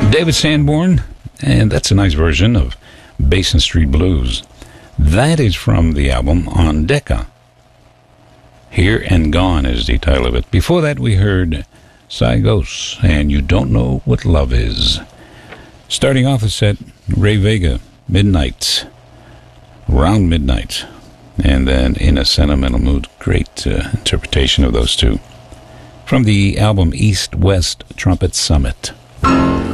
David Sanborn, and that's a nice version of Basin Street Blues. That is from the album On Decca. Here and Gone is the title of it. Before that, we heard Sygos and You Don't Know What Love Is. Starting off the set, Ray Vega, Midnight, Round Midnight, and then In a Sentimental Mood. Great interpretation of those two. From the album East West Trumpet Summit.